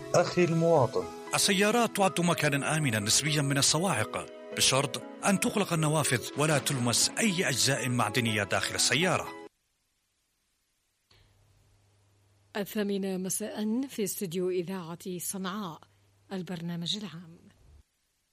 أخي المواطن، السيارات تعد مكانا آمنا نسبيا من الصواعق، بشرط أن تغلق النوافذ ولا تلمس أي أجزاء معدنية داخل السيارة. 8 مساء في استديو إذاعة صنعاء، البرنامج العام.